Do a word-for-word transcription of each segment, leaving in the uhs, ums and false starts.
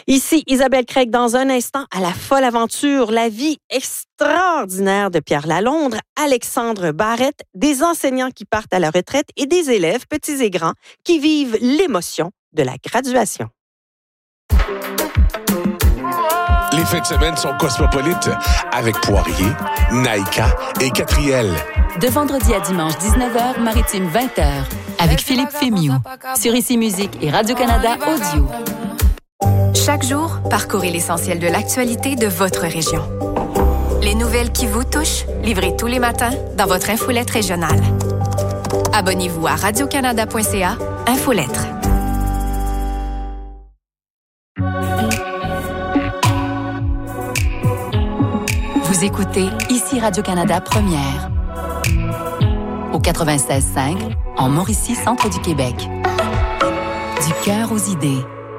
Ici Isabelle Craig dans un instant à la folle aventure, la vie extraordinaire de Pierre Lalondres, Alexandre Barrette, des enseignants qui partent à la retraite et des élèves, petits et grands, qui vivent l'émotion de la graduation. Les fins de semaine sont cosmopolites avec Poirier, Naïka et Catriel. De vendredi à dimanche dix-neuf heures, maritime vingt heures, avec Philippe Fémiou, sur Ici Musique et Radio-Canada Audio. Chaque jour, parcourez l'essentiel de l'actualité de votre région. Les nouvelles qui vous touchent, livrées tous les matins dans votre infolette régionale. Abonnez-vous à radio-canada point c a, Infolettre. Vous écoutez Ici Radio-Canada Première. Au quatre-vingt-seize cinq, en Mauricie, centre du Québec. Du cœur aux idées.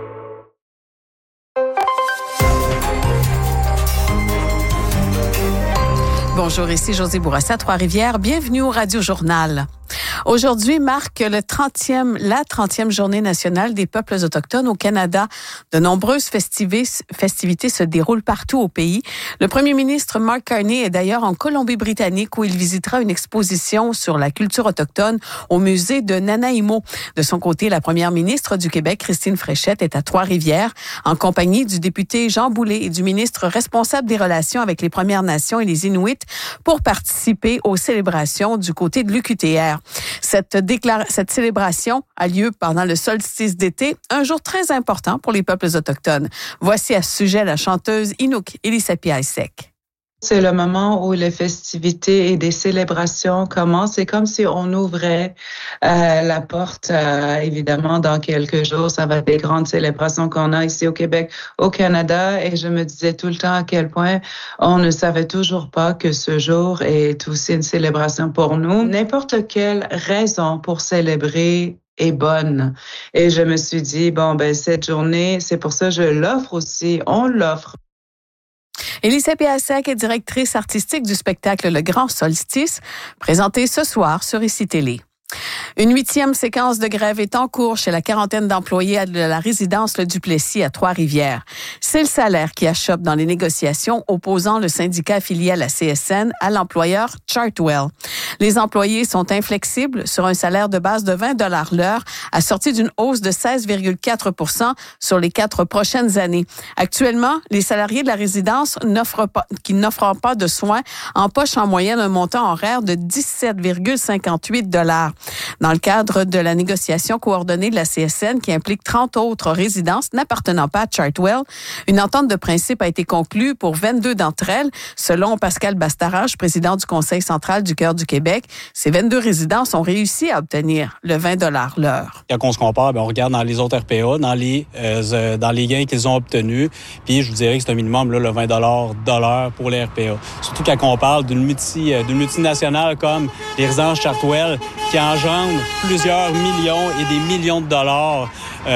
Bonjour, ici Josée Bourassa à Trois-Rivières. Bienvenue au Radio Journal. Aujourd'hui marque le trentième, la trentième journée nationale des peuples autochtones au Canada. De nombreuses festivités, festivités se déroulent partout au pays. Le premier ministre Mark Carney est d'ailleurs en Colombie-Britannique où il visitera une exposition sur la culture autochtone au musée de Nanaimo. De son côté, la première ministre du Québec, Christine Fréchette, est à Trois-Rivières en compagnie du député Jean Boulet et du ministre responsable des relations avec les Premières Nations et les Inuits pour participer aux célébrations du côté de l'U Q T R. Cette, déclara- cette célébration a lieu pendant le solstice d'été, un jour très important pour les peuples autochtones. Voici à ce sujet la chanteuse Inuk Ilisapia-Isek. C'est le moment où les festivités et des célébrations commencent. C'est comme si on ouvrait euh, la porte, euh, évidemment, dans quelques jours. Ça va être des grandes célébrations qu'on a ici au Québec, au Canada. Et je me disais tout le temps à quel point on ne savait toujours pas que ce jour est aussi une célébration pour nous. N'importe quelle raison pour célébrer est bonne. Et je me suis dit, bon, ben cette journée, c'est pour ça que je l'offre aussi. On l'offre. Ilisapia-Isek est directrice artistique du spectacle Le Grand Solstice, présenté ce soir sur Ici Télé. Une huitième séquence de grève est en cours chez la quarantaine d'employés de la résidence Le Duplessis à Trois-Rivières. C'est le salaire qui achoppe dans les négociations opposant le syndicat affilié à la C S N à l'employeur Chartwell. Les employés sont inflexibles sur un salaire de base de vingt dollars l'heure, assorti d'une hausse de seize virgule quatre pour cent sur les quatre prochaines années. Actuellement, les salariés de la résidence n'offrent pas, qui n'offrent pas de soins empochent en moyenne un montant horaire de dix-sept virgule cinquante-huit dollars. Dans le cadre de la négociation coordonnée de la C S N qui implique trente autres résidences n'appartenant pas à Chartwell, une entente de principe a été conclue pour vingt-deux d'entre elles. Selon Pascal Bastarache, président du Conseil central du Cœur du Québec, ces vingt-deux résidences ont réussi à obtenir le vingt dollars l'heure. Quand on se compare, bien, on regarde dans les autres R P A, dans les, euh, dans les gains qu'ils ont obtenus, puis je vous dirais que c'est un minimum, là, le vingt dollars de l'heure pour les R P A. Surtout quand on parle d'une, multi, d'une multinationale comme les résidences Chartwell qui engendre plusieurs millions et des millions de dollars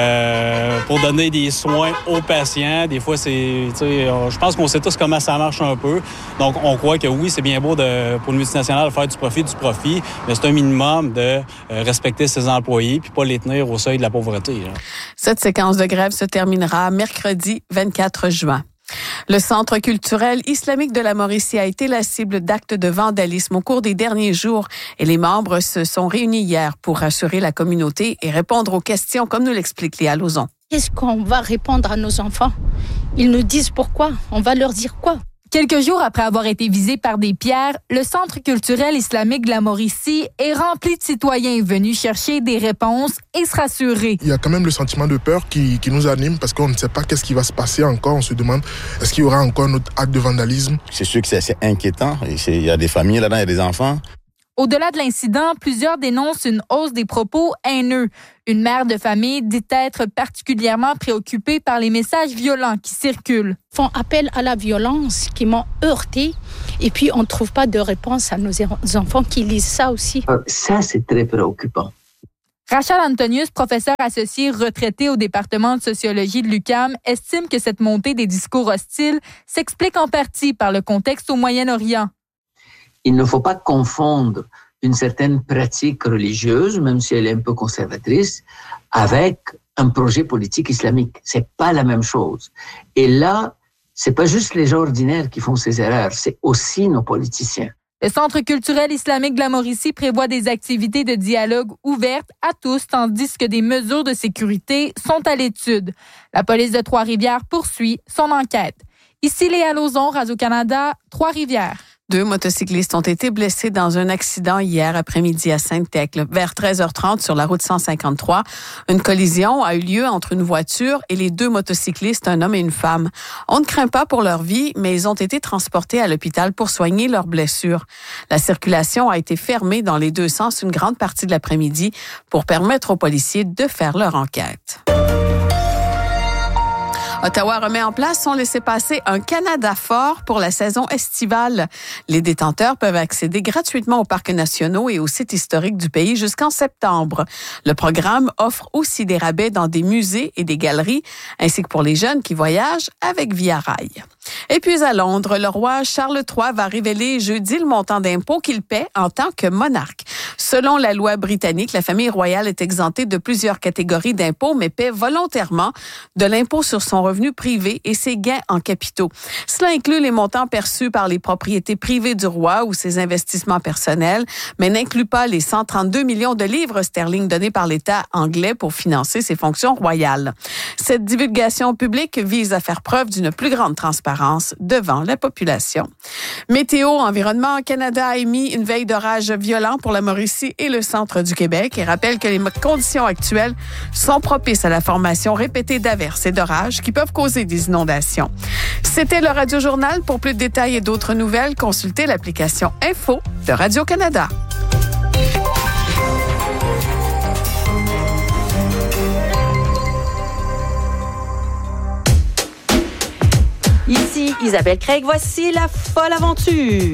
euh, pour donner des soins aux patients. Des fois, c'est, tu sais, je pense qu'on sait tous comment ça marche un peu. Donc, on croit que oui, c'est bien beau de, pour une multinationale de faire du profit, du profit, mais c'est un minimum de euh, respecter ses employés puis pas les tenir au seuil de la pauvreté. Là. Cette séquence de grève se terminera mercredi vingt-quatre juin. Le Centre culturel islamique de la Mauricie a été la cible d'actes de vandalisme au cours des derniers jours et les membres se sont réunis hier pour rassurer la communauté et répondre aux questions, comme nous l'explique Léa Lauzon. Qu'est-ce qu'on va répondre à nos enfants? Ils nous disent pourquoi. On va leur dire quoi? Quelques jours après avoir été visé par des pierres, le Centre culturel islamique de la Mauricie est rempli de citoyens venus chercher des réponses et se rassurer. Il y a quand même le sentiment de peur qui, qui nous anime parce qu'on ne sait pas qu'est-ce qui va se passer encore. On se demande, est-ce qu'il y aura encore un autre acte de vandalisme? C'est sûr que c'est assez inquiétant. Il y a des familles là-dedans, il y a des enfants. Au-delà de l'incident, plusieurs dénoncent une hausse des propos haineux. Une mère de famille dit être particulièrement préoccupée par les messages violents qui circulent. Ils font appel à la violence qui m'ont heurtée et puis on ne trouve pas de réponse à nos enfants qui lisent ça aussi. Euh, ça, c'est très préoccupant. Rachel Antonius, professeur associé retraité au département de sociologie de l'U Q A M, estime que cette montée des discours hostiles s'explique en partie par le contexte au Moyen-Orient. Il ne faut pas confondre une certaine pratique religieuse, même si elle est un peu conservatrice, avec un projet politique islamique. C'est pas la même chose. Et là, c'est pas juste les gens ordinaires qui font ces erreurs, c'est aussi nos politiciens. Le Centre culturel islamique de la Mauricie prévoit des activités de dialogue ouvertes à tous, tandis que des mesures de sécurité sont à l'étude. La police de Trois-Rivières poursuit son enquête. Ici Léa Lauzon, Radio-Canada, Trois-Rivières. Deux motocyclistes ont été blessés dans un accident hier après-midi à Sainte-Thècle. Vers treize heures trente sur la route cent cinquante-trois, une collision a eu lieu entre une voiture et les deux motocyclistes, un homme et une femme. On ne craint pas pour leur vie, mais ils ont été transportés à l'hôpital pour soigner leurs blessures. La circulation a été fermée dans les deux sens une grande partie de l'après-midi pour permettre aux policiers de faire leur enquête. Ottawa remet en place son laissez-passer Un Canada fort pour la saison estivale. Les détenteurs peuvent accéder gratuitement aux parcs nationaux et aux sites historiques du pays jusqu'en septembre. Le programme offre aussi des rabais dans des musées et des galeries, ainsi que pour les jeunes qui voyagent avec Via Rail. Et puis à Londres, le roi Charles trois va révéler jeudi le montant d'impôt qu'il paie en tant que monarque. Selon la loi britannique, la famille royale est exemptée de plusieurs catégories d'impôts, mais paie volontairement de l'impôt sur son revenu privé et ses gains en capitaux. Cela inclut les montants perçus par les propriétés privées du roi ou ses investissements personnels, mais n'inclut pas les cent trente-deux millions de livres sterling donnés par l'État anglais pour financer ses fonctions royales. Cette divulgation publique vise à faire preuve d'une plus grande transparence devant la population. Météo Environnement Canada a émis une veille d'orage violent pour la Mauricie et le centre du Québec et rappelle que les conditions actuelles sont propices à la formation répétée d'averses et d'orages qui peuvent causer des inondations. C'était le Radio Journal. Pour plus de détails et d'autres nouvelles, consultez l'application Info de Radio-Canada. Ici Isabelle Craig, voici la folle aventure.